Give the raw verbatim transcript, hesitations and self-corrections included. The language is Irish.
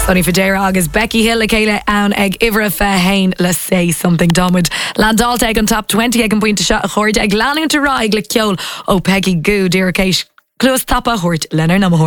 Sonny Fadera agus Becky Hill a chéile ann ag Ivra fe hain. Let's say something Domid. Landalta ag an top twenty ag an pointe shot a chuirde ag leanúnta rá ag le ceol ó Peggy Goo. Deireadh Clúas tapa chuirt lenar na